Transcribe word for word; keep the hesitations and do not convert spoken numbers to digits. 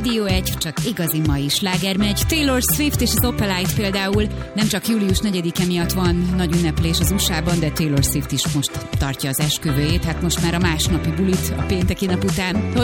Rádió egy, csak igazi mai sláger megy. Taylor Swift és az Opelite például nem csak július negyedike miatt van nagy ünneplés az u es á-ban, de Taylor Swift is most tartja az esküvőjét, hát most már a másnapi bulit a pénteki nap után.